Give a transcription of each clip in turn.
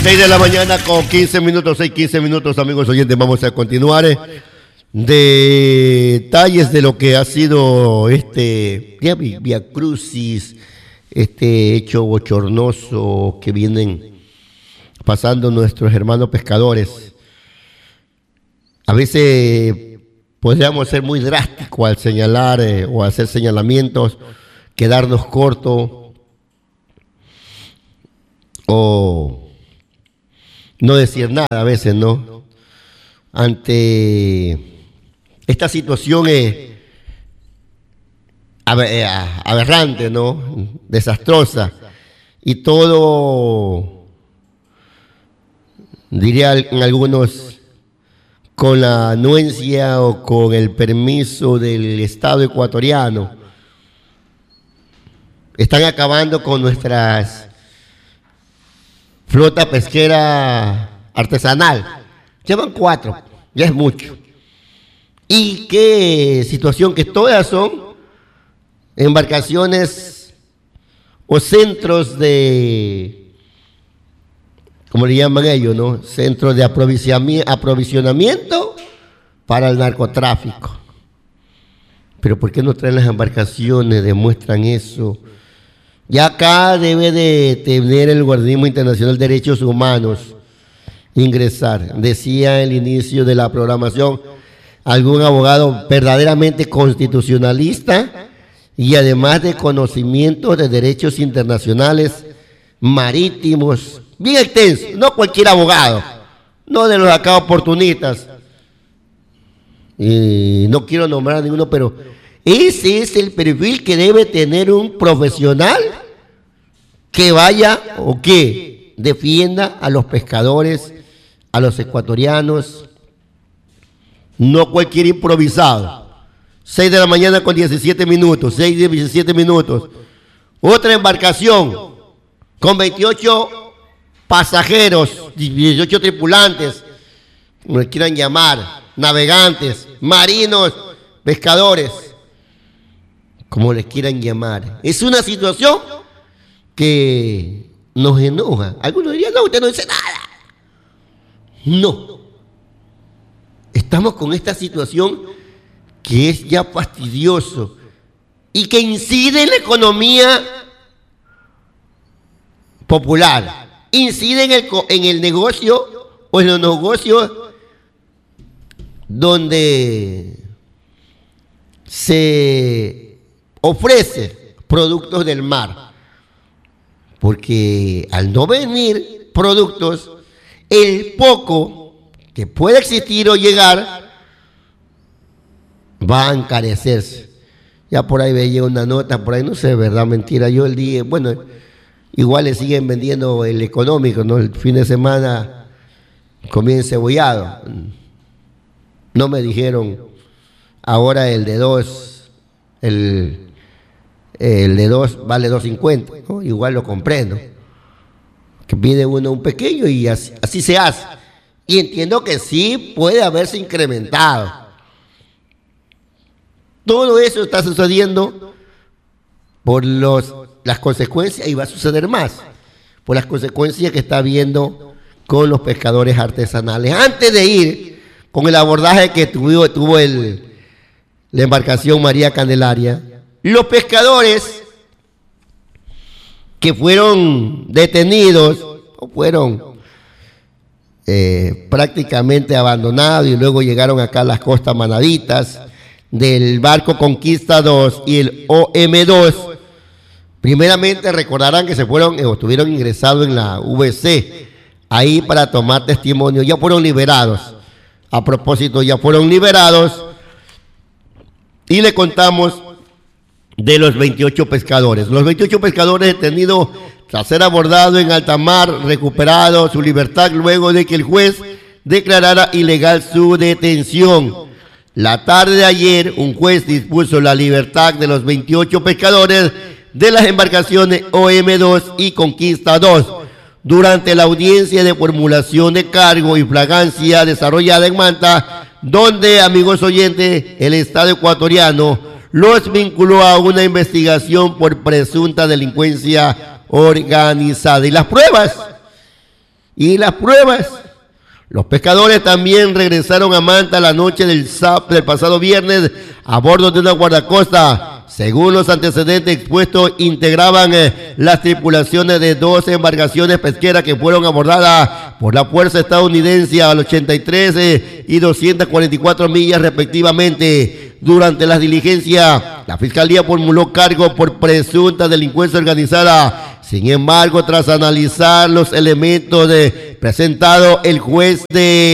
6 de la mañana con 15 minutos, 6:15 minutos, amigos oyentes. Vamos a continuar detalles de lo que ha sido este Via Crucis, este hecho bochornoso que vienen pasando nuestros hermanos pescadores. A veces podríamos ser muy drásticos al señalar o hacer señalamientos, quedarnos cortos o no decir nada a veces, ¿no? Ante esta situación aberrante, ¿no? Desastrosa. Y todo, diría en algunos, con la anuencia o con el permiso del Estado ecuatoriano. Están acabando con nuestras flota pesquera artesanal. Llevan 4, ya es mucho. Y qué situación, que todas son embarcaciones o centros de, ¿cómo le llaman ellos, no? Centros de aprovisionamiento para el narcotráfico. Pero ¿por qué no traen las embarcaciones? Demuestran eso. Ya acá debe de tener el Organismo Internacional de Derechos Humanos ingresar. Decía el inicio de la programación algún abogado verdaderamente constitucionalista y además de conocimiento de derechos internacionales marítimos, bien extenso, no cualquier abogado, no de los acá oportunistas. Y no quiero nombrar a ninguno, pero ese es el perfil que debe tener un profesional que vaya o que defienda a los pescadores, a los ecuatorianos, no cualquier improvisado. 6 de la mañana con 17 minutos, 6 de 17 minutos. Otra embarcación con 28 pasajeros, 18 tripulantes, como les quieran llamar, navegantes, marinos, pescadores, como les quieran llamar. Es una situación que nos enoja. Algunos dirían, no, usted no dice nada. No. Estamos con esta situación que es ya fastidioso y que incide en la economía popular, incide en el negocio o en los negocios donde se ofrece productos del mar, porque al no venir productos, el poco que puede existir o llegar va a encarecerse. Ya por ahí veía una nota, por ahí no sé, verdad, mentira, yo el día, bueno, igual le siguen vendiendo el económico, ¿no? El fin de semana comí encebollado. No me dijeron, ahora el de 2, el de 2 vale 2.50, ¿no? Igual lo comprendo. Que pide uno un pequeño y así se hace. Y entiendo que sí puede haberse incrementado. Todo eso está sucediendo por las consecuencias, y va a suceder más, por las consecuencias que está habiendo con los pescadores artesanales. Antes de ir con el abordaje que tuvo la embarcación María Candelaria, los pescadores que fueron detenidos o fueron prácticamente abandonados y luego llegaron acá a las costas manaditas del barco Conquista 2 y el OM2, primeramente recordarán que se fueron o estuvieron ingresados en la VC ahí para tomar testimonio. Ya fueron liberados. A propósito, ya fueron liberados y le contamos de los 28 pescadores. Los 28 pescadores detenidos tras ser abordados en alta mar, recuperado su libertad luego de que el juez declarara ilegal su detención. La tarde de ayer, un juez dispuso la libertad de los 28 pescadores de las embarcaciones OM2 y Conquista 2 durante la audiencia de formulación de cargo y flagrancia desarrollada en Manta, donde, amigos oyentes, el Estado ecuatoriano los vinculó a una investigación por presunta delincuencia organizada. Y las pruebas Y las pruebas. Los pescadores también regresaron a Manta la noche del pasado viernes a bordo de una guardacosta. Según los antecedentes expuestos, integraban las tripulaciones de 2 embarcaciones pesqueras que fueron abordadas por la fuerza estadounidense al 83 y 244 millas respectivamente. Durante las diligencias, la Fiscalía formuló cargo por presunta delincuencia organizada. Sin embargo, tras analizar los elementos presentados, el juez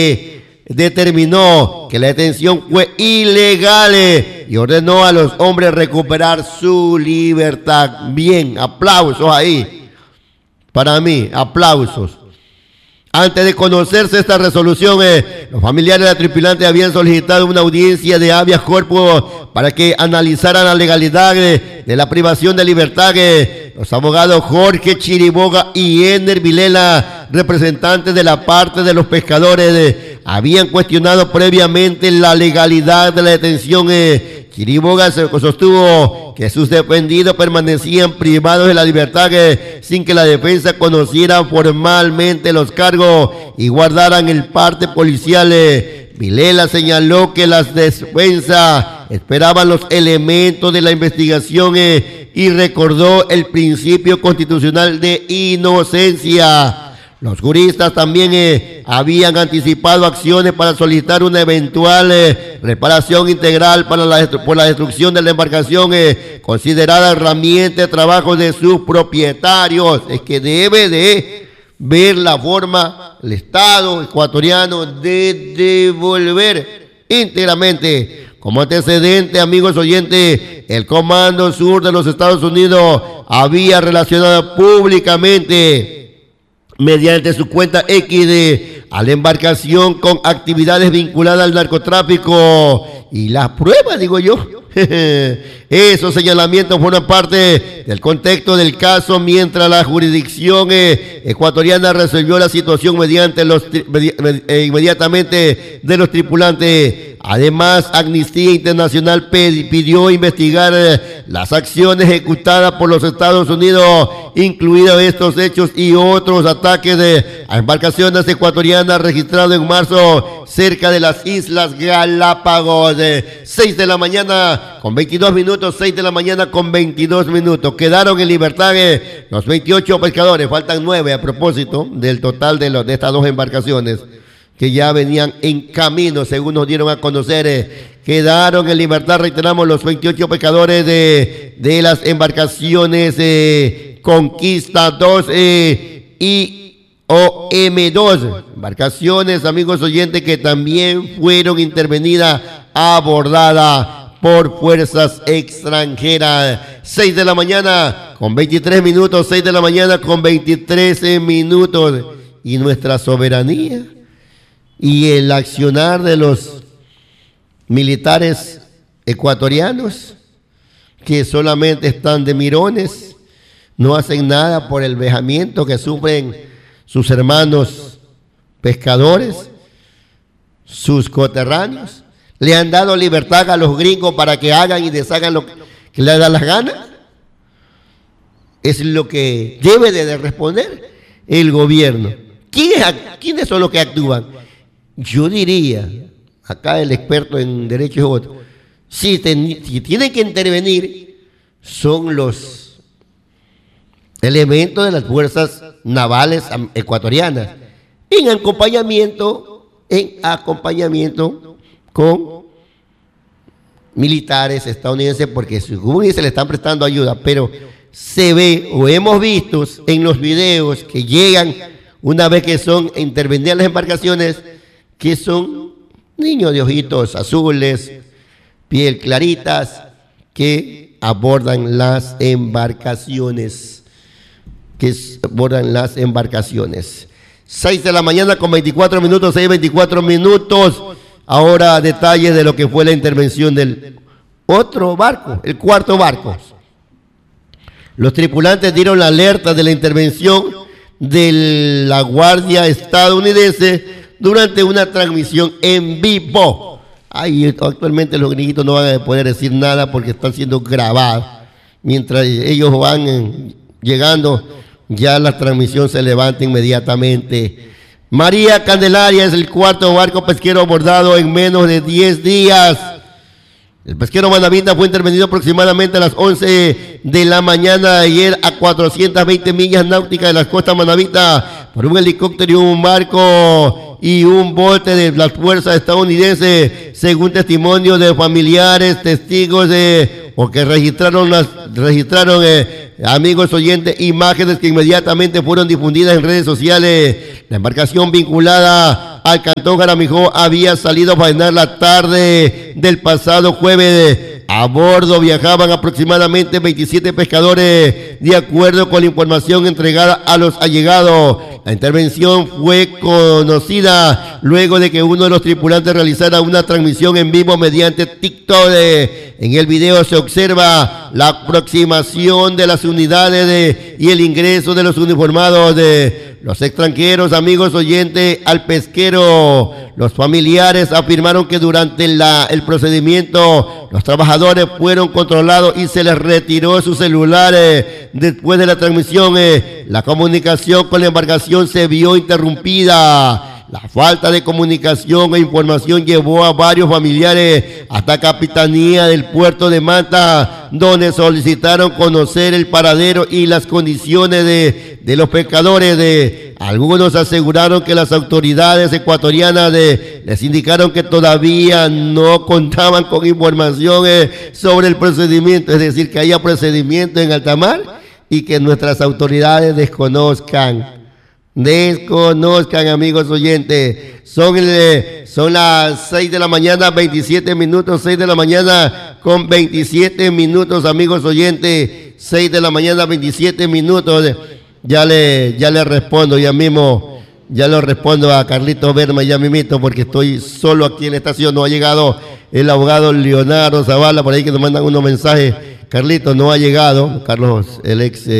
determinó que la detención fue ilegal y ordenó a los hombres recuperar su libertad. Bien, aplausos ahí. Para mí, aplausos. Antes de conocerse esta resolución, los familiares de la tripulante habían solicitado una audiencia de habeas corpus para que analizaran la legalidad de la privación de libertad. Los abogados Jorge Chiriboga y Ener Vilela, representantes de la parte de los pescadores, habían cuestionado previamente la legalidad de la detención. Chiriboga sostuvo que sus defendidos permanecían privados de la libertad sin que la defensa conociera formalmente los cargos y guardaran el parte policial. Vilela señaló que las defensas esperaban los elementos de la investigación y recordó el principio constitucional de inocencia. Los juristas también habían anticipado acciones para solicitar una eventual reparación integral por la destrucción de la embarcación, considerada herramienta de trabajo de sus propietarios. Es que debe de ver la forma el Estado ecuatoriano de devolver íntegramente. Como antecedente, amigos oyentes, el Comando Sur de los Estados Unidos había relacionado públicamente mediante su cuenta X a la embarcación con actividades vinculadas al narcotráfico. Y las pruebas, digo yo, esos señalamientos forman parte del contexto del caso, mientras la jurisdicción ecuatoriana resolvió la situación inmediatamente de los tripulantes. Además, Amnistía Internacional pidió investigar las acciones ejecutadas por los Estados Unidos, incluidos estos hechos y otros ataques a embarcaciones ecuatorianas registrados en marzo cerca de las Islas Galápagos. 6 de la mañana con 22 minutos, 6 de la mañana con 22 minutos. Quedaron en libertad los 28 pescadores, faltan 9 a propósito del total de estas 2 embarcaciones que ya venían en camino, según nos dieron a conocer. Quedaron en libertad, reiteramos, los 28 pescadores de las embarcaciones Conquista 2 y OM2. Embarcaciones, amigos oyentes, que también fueron intervenidas, abordadas por fuerzas extranjeras. 6 de la mañana con 23 minutos, 6 de la mañana con 23 minutos. Y nuestra soberanía y el accionar de los militares ecuatorianos, que solamente están de mirones, no hacen nada por el vejamiento que sufren sus hermanos pescadores, sus coterráneos. Le han dado libertad a los gringos para que hagan y deshagan lo que les da las ganas. Es lo que debe de responder el gobierno. ¿Quiénes son los que actúan? Yo diría, acá el experto en derechos es otro, si tienen que intervenir, son los elementos de las fuerzas navales ecuatorianas, en acompañamiento con militares estadounidenses, porque según se le están prestando ayuda, pero se ve o hemos visto en los videos que llegan una vez que son intervenidas las embarcaciones, que son niños de ojitos azules, piel claritas, que abordan las embarcaciones. 6 de la mañana con 24 minutos, 6:24 minutos. Ahora detalles de lo que fue la intervención del otro barco, el cuarto barco. Los tripulantes dieron la alerta de la intervención de la Guardia estadounidense durante una transmisión en vivo. Actualmente los gringuitos no van a poder decir nada porque están siendo grabados mientras ellos van llegando ya la transmisión se levanta inmediatamente. María Candelaria es el cuarto barco pesquero abordado en menos de 10 días. El pesquero manavita fue intervenido aproximadamente a las 11 de la mañana de ayer a 420 millas náuticas de las costas manavitas por un helicóptero y un barco y un bote de las fuerzas estadounidenses, según testimonio de familiares, testigos o que registraron amigos oyentes, imágenes que inmediatamente fueron difundidas en redes sociales. La embarcación vinculada al cantón Jaramijó había salido a faenar la tarde del pasado jueves. A bordo viajaban aproximadamente 27 pescadores, de acuerdo con la información entregada a los allegados. La intervención fue conocida luego de que uno de los tripulantes realizara una transmisión en vivo mediante TikTok. En el video se observa la aproximación de las unidades y el ingreso de los uniformados de los extranjeros, amigos oyentes, al pesquero. Los familiares afirmaron que durante el procedimiento los trabajadores fueron controlados y se les retiró sus celulares. Después de la transmisión, la comunicación con la embarcación se vio interrumpida. La falta de comunicación e información llevó a varios familiares hasta Capitanía del Puerto de Manta, donde solicitaron conocer el paradero y las condiciones de los pescadores. Algunos aseguraron que las autoridades ecuatorianas les indicaron que todavía no contaban con información sobre el procedimiento, es decir, que haya procedimiento en alta mar y que nuestras autoridades desconozcan, amigos oyentes. Son las 6 de la mañana, 27 minutos, 6 de la mañana con 27 minutos, amigos oyentes, 6 de la mañana, 27 minutos. Ya le respondo, ya mismo, ya lo respondo a Carlitos Berma, ya mimito, porque estoy solo aquí en la estación. No ha llegado el abogado Leonardo Zavala, por ahí que nos mandan unos mensajes. Carlitos no ha llegado, Carlos, el ex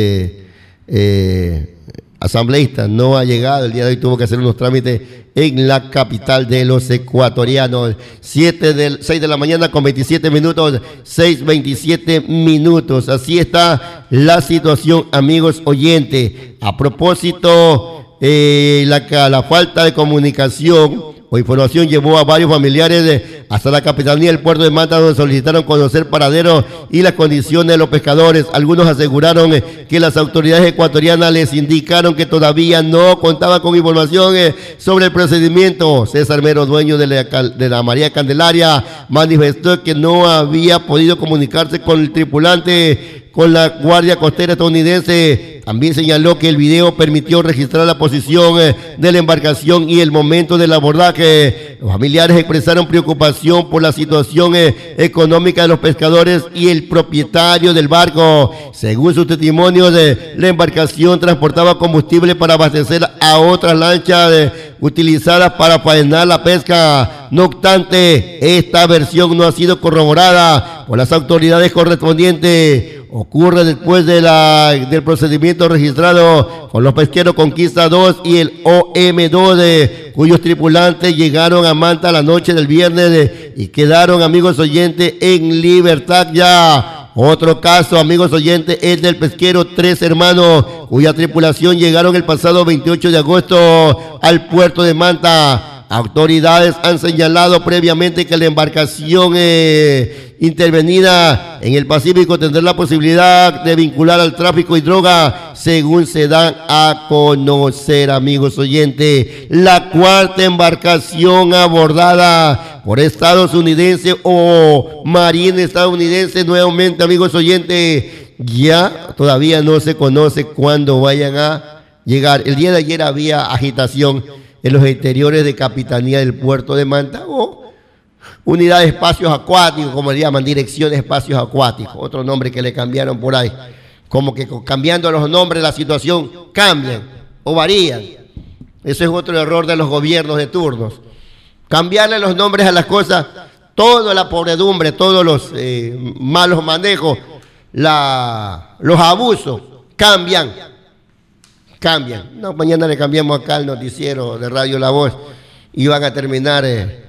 asambleísta, no ha llegado. El día de hoy tuvo que hacer unos trámites en la capital de los ecuatorianos. 6 de la mañana con 27 minutos, 6:27 minutos. Así está la situación, amigos oyentes. A propósito, la falta de comunicación o información llevó a varios familiares hasta la capitanía del puerto de Manta, donde solicitaron conocer paraderos y las condiciones de los pescadores. Algunos aseguraron que las autoridades ecuatorianas les indicaron que todavía no contaban con información sobre el procedimiento. César Mero, dueño de la María Candelaria, manifestó que no había podido comunicarse con el tripulante, con la Guardia Costera estadounidense. También señaló que el video permitió registrar la posición de la embarcación y el momento del abordaje. Los familiares expresaron preocupación por la situación económica de los pescadores y el propietario del barco. Según sus testimonios, la embarcación transportaba combustible para abastecer a otras lanchas utilizadas para faenar la pesca. No obstante, esta versión no ha sido corroborada por las autoridades correspondientes. Ocurre después del procedimiento registrado con los pesqueros Conquista 2 y el OM2, cuyos tripulantes llegaron a Manta la noche del viernes y quedaron, amigos oyentes, en libertad ya. Otro caso, amigos oyentes, es del pesquero Tres Hermanos, cuya tripulación llegaron el pasado 28 de agosto al puerto de Manta. Autoridades han señalado previamente que la embarcación intervenida en el Pacífico tendrá la posibilidad de vincular al tráfico y droga, según se dan a conocer, amigos oyentes. La cuarta embarcación abordada por estadounidense o marina estadounidense, nuevamente, amigos oyentes, ya todavía no se conoce cuándo vayan a llegar. El día de ayer había agitación en los interiores de Capitanía del Puerto de Manta, o Unidad de Espacios Acuáticos, como le llaman, Dirección de Espacios Acuáticos, otro nombre que le cambiaron por ahí. Como que cambiando los nombres la situación cambian o varían. Ese es otro error de los gobiernos de turnos. Cambiarle los nombres a las cosas, toda la podredumbre, todos los malos manejos, los abusos, cambian. No, mañana le cambiamos acá el noticiero de Radio La Voz y van a terminar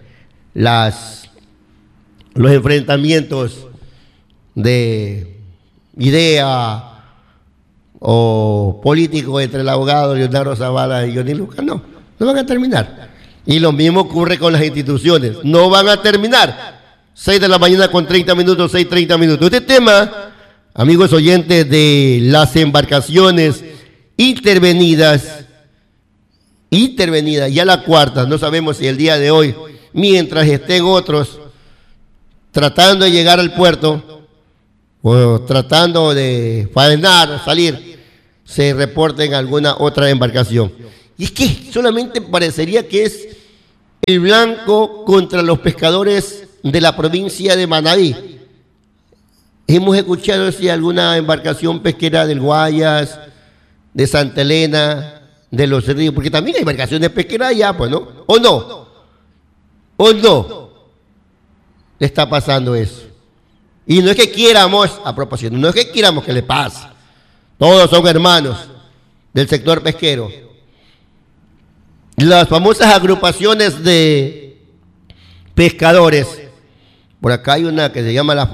los enfrentamientos de idea o políticos entre el abogado Leonardo Zavala y Johnny Lucas, no van a terminar. Y lo mismo ocurre con las instituciones, no van a terminar. 6 de la mañana con 30 minutos, 6:30 minutos. Este tema, amigos oyentes, de las embarcaciones intervenidas, ya la cuarta, no sabemos si el día de hoy, mientras estén otros tratando de llegar al puerto o tratando de faenar o salir, se reporten alguna otra embarcación. Y es que solamente parecería que es el blanco contra los pescadores de la provincia de Manabí. Hemos escuchado si alguna embarcación pesquera del Guayas, de Santa Elena, de Los Ríos, porque también hay embarcaciones pesqueras allá, pues, ¿no? ¿O no? ¿O no? Le está pasando eso. Y no es que quieramos, a propósito, no es que quieramos que le pase. Todos son hermanos del sector pesquero. Las famosas agrupaciones de pescadores. Por acá hay una que se llama las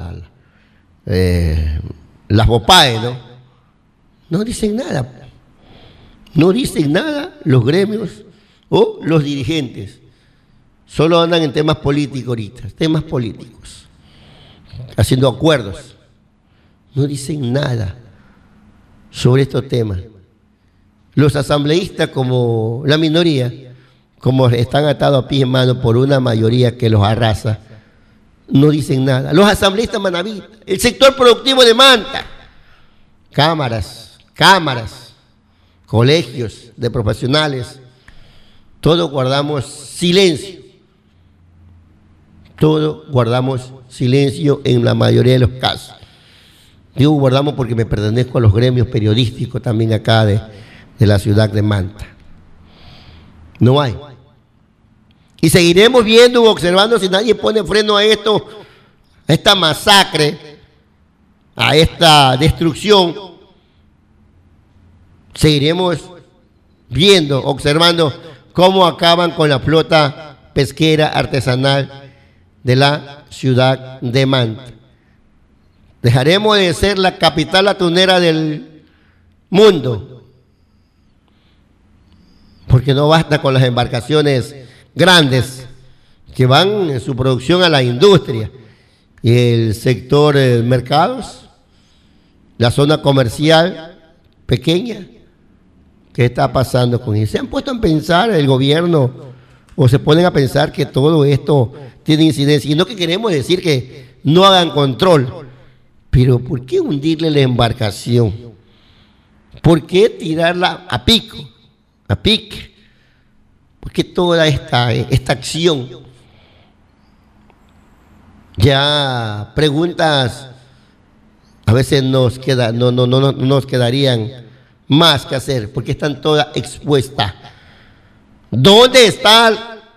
BOPAE, ¿no? No dicen nada. No dicen nada los gremios o los dirigentes. Solo andan en temas políticos ahorita, temas políticos, haciendo acuerdos. No dicen nada sobre estos temas. Los asambleístas, como la minoría, como están atados a pies y manos por una mayoría que los arrasa, no dicen nada. Los asambleístas manavitas, el sector productivo de Manta, cámaras, colegios de profesionales, todos guardamos silencio. Todos guardamos silencio en la mayoría de los casos. Digo guardamos porque me pertenezco a los gremios periodísticos también acá de la ciudad de Manta. No hay. Y seguiremos viendo, observando si nadie pone freno a esto, a esta masacre, a esta destrucción. Seguiremos viendo, observando cómo acaban con la flota pesquera artesanal de la ciudad de Manta. Dejaremos de ser la capital atunera del mundo, porque no basta con las embarcaciones grandes que van en su producción a la industria y el sector mercados, la zona comercial pequeña. ¿Qué está pasando con eso? ¿Se han puesto a pensar el gobierno o se ponen a pensar que todo esto tiene incidencia? Y no que queremos decir que no hagan control, pero ¿por qué hundirle la embarcación? ¿Por qué tirarla a pico, a pique? ¿Por qué toda esta acción? Ya preguntas a veces nos quedarían más que hacer, porque están todas expuestas. ¿Dónde están,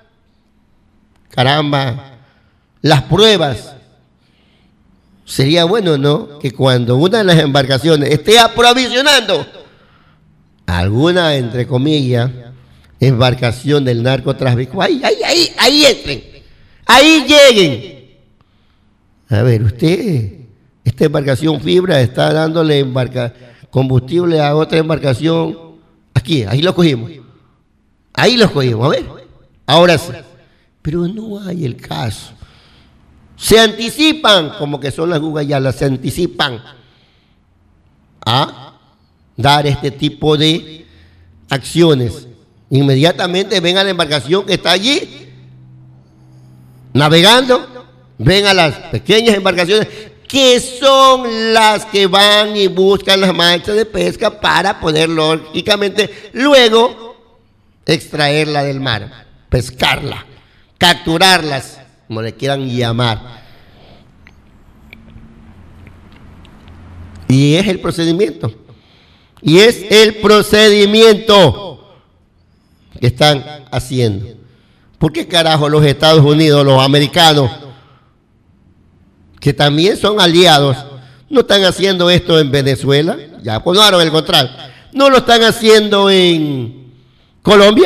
caramba, las pruebas? Sería bueno, ¿no?, que cuando una de las embarcaciones esté aprovisionando alguna, entre comillas, embarcación del narcotráfico, ahí entren, ahí lleguen. A ver, usted, esta embarcación Fibra está dándole combustible a otra embarcación. Aquí, ahí lo cogimos. Ahí los cogimos, a ver. Ahora sí. Pero no hay el caso. Se anticipan, como que son las gugayalas, se anticipan a dar este tipo de acciones. Inmediatamente ven a la embarcación que está allí navegando, ven a las pequeñas embarcaciones que son las que van y buscan las manchas de pesca para poder, lógicamente, luego extraerla del mar, pescarla, capturarlas, como le quieran llamar. Y es el procedimiento. Y es el procedimiento que están haciendo. ¿Por qué carajo los Estados Unidos, los americanos, que también son aliados, no están haciendo esto en Venezuela? Ya aprobaron el contrato. ¿No lo están haciendo en Colombia?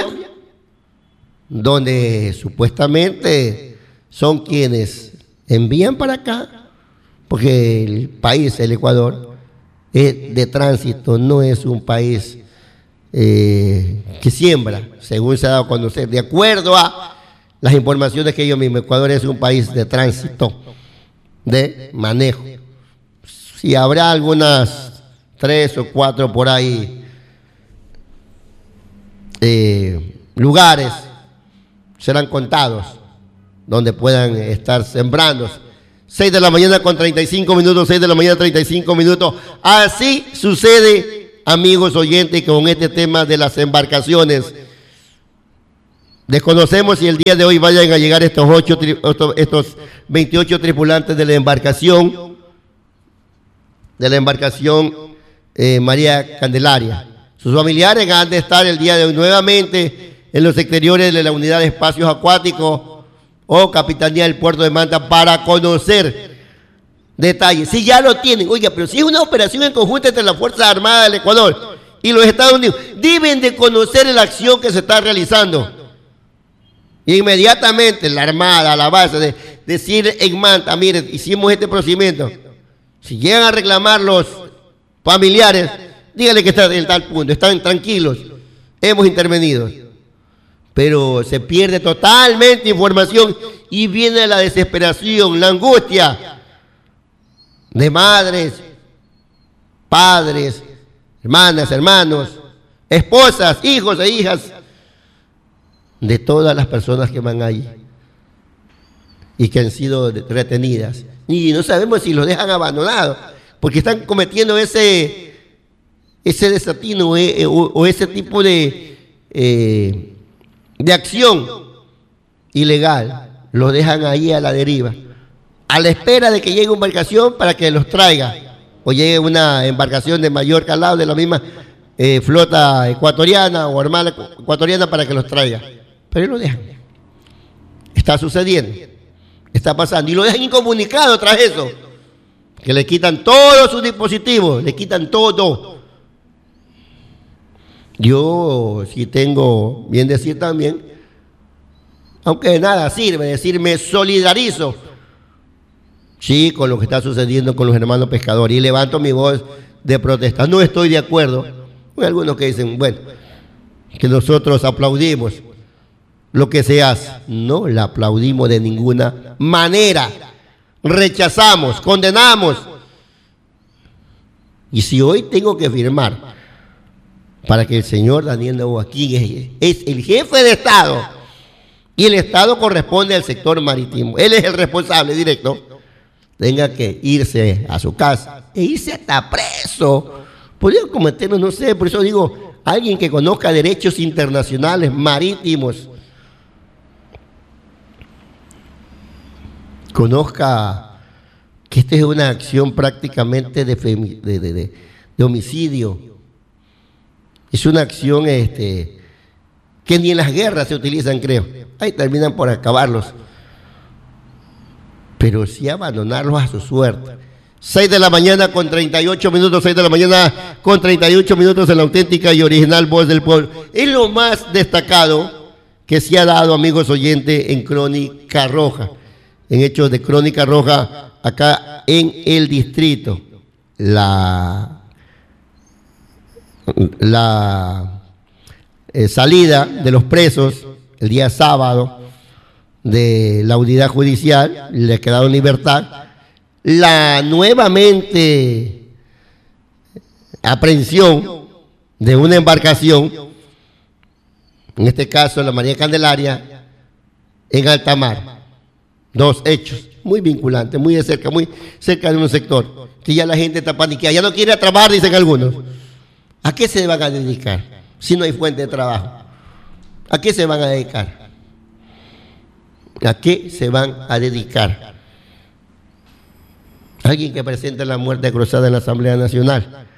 Donde supuestamente son quienes envían para acá, porque el país, el Ecuador, es de tránsito, no es un país que siembra, según se ha dado a conocer, de acuerdo a las informaciones que ellos mismos. Ecuador es un país de tránsito, de manejo. Si habrá algunas 3 o 4 por ahí lugares, serán contados, donde puedan estar sembrando. 6 de la mañana con 35 minutos, 6 de la mañana 35 minutos. Así sucede, amigos oyentes, con este tema de las embarcaciones. Desconocemos si el día de hoy vayan a llegar estos 28 tripulantes de la embarcación María Candelaria. Sus familiares han de estar el día de hoy nuevamente en los exteriores de la unidad de espacios acuáticos o Capitanía del Puerto de Manta para conocer detalles. Si ya lo tienen, oiga, pero si es una operación en conjunto entre las Fuerzas Armadas del Ecuador y los Estados Unidos, deben de conocer la acción que se está realizando. Inmediatamente la Armada, la base, de decir en Manta, miren, hicimos este procedimiento. Si llegan a reclamar los familiares, díganle que están en tal punto, están tranquilos, hemos intervenido. Pero se pierde totalmente información y viene la desesperación, la angustia de madres, padres, hermanas, hermanos, esposas, hijos e hijas, de todas las personas que van allí y que han sido retenidas. Y no sabemos si los dejan abandonados, porque están cometiendo ese desatino o ese tipo de acción ilegal. Los dejan ahí a la deriva, a la espera de que llegue una embarcación para que los traiga, o llegue una embarcación de mayor calado de la misma flota ecuatoriana o armada ecuatoriana para que los traiga. Pero lo dejan. Está sucediendo, está pasando, y lo dejan incomunicado tras eso, que le quitan todos sus dispositivos, le quitan todo. Yo sí tengo bien decir también, aunque de nada sirve decir me solidarizo, sí, con lo que está sucediendo con los hermanos pescadores, y levanto mi voz de protesta. No estoy de acuerdo con algunos que dicen, bueno, que nosotros aplaudimos lo que se hace. No la aplaudimos de ninguna manera. Rechazamos, condenamos. Y si hoy tengo que firmar para que el señor Daniel Noboa, aquí es el jefe de Estado, y el Estado corresponde al sector marítimo, él es el responsable directo, tenga que irse a su casa e irse hasta preso. Podría cometerlo, no sé, por eso digo, alguien que conozca derechos internacionales marítimos, conozca que esta es una acción prácticamente de homicidio. Es una acción que ni en las guerras se utilizan, creo. Ahí terminan por acabarlos. Pero sí abandonarlos a su suerte. 6 de la mañana con 38 minutos, 6 de la mañana con 38 minutos en la auténtica y original voz del pueblo. Es lo más destacado que se ha dado, amigos oyentes, en Crónica Roja. En hechos de Crónica Roja, acá en el distrito. La salida de los presos el día sábado de la unidad judicial, les quedaron en libertad. La nuevamente aprehensión de una embarcación, en este caso la María Candelaria, en alta mar. 2 hechos muy vinculantes, muy cerca de un sector, que ya la gente está paniqueada, ya no quiere trabajar, dicen algunos. ¿A qué se van a dedicar si no hay fuente de trabajo? ¿A qué se van a dedicar? ¿A qué se van a dedicar? Alguien que presente la muerte cruzada en la Asamblea Nacional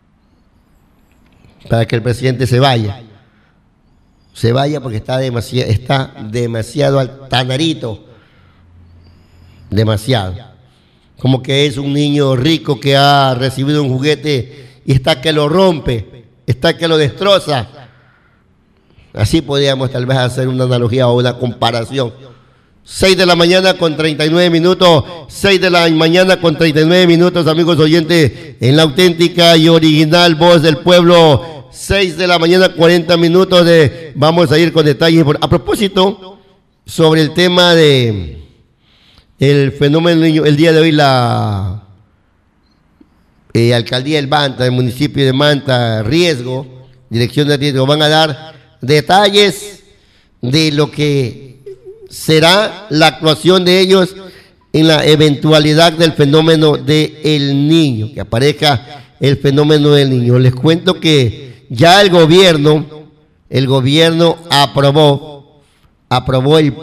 para que el presidente se vaya porque está demasiado altanarito, demasiado, como que es un niño rico que ha recibido un juguete y está que lo rompe, está que lo destroza. Así podríamos tal vez hacer una analogía o una comparación 6 de la mañana con 39 minutos, 6 de la mañana con 39 minutos, amigos oyentes, en la auténtica y original voz del pueblo. 6 de la mañana 40 minutos vamos a ir con detalles. A propósito, sobre el tema de el fenómeno niño, el día de hoy la alcaldía del Manta, el municipio de Manta, riesgo, dirección de riesgo, van a dar detalles de lo que será la actuación de ellos en la eventualidad del fenómeno del niño, que aparezca el fenómeno del niño. Les cuento que ya el gobierno aprobó el